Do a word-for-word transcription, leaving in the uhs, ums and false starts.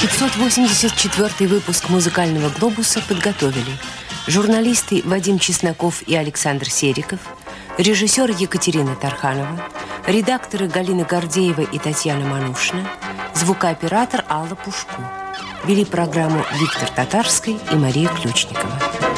пятьсот восемьдесят четвёртый выпуск «Музыкального глобуса» подготовили журналисты Вадим Чесноков и Александр Сериков, режиссер Екатерина Тарханова, редакторы Галина Гордеева и Татьяна Манушина, звукооператор Алла Пушко. Вели программу Виктор Татарский и Мария Ключникова.